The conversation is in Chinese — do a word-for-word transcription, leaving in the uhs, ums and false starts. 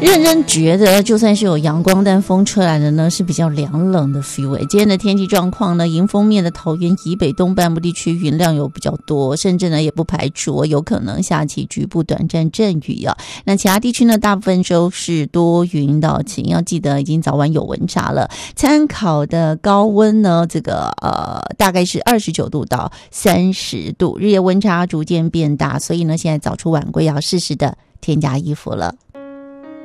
认真觉得就算是有阳光，但风吹来的呢是比较凉冷的 feel。 今天的天气状况呢，迎风面的桃园以北东半部地区云量有比较多，甚至呢也不排除有可能下起局部短暂阵雨啊。那其他地区呢，大部分都是多云到晴，要记得已经早晚有温差了。参考的高温呢，这个呃大概是二十九度到三十度，日夜温差逐渐变大，所以呢现在早出晚归要适时的添加衣服了。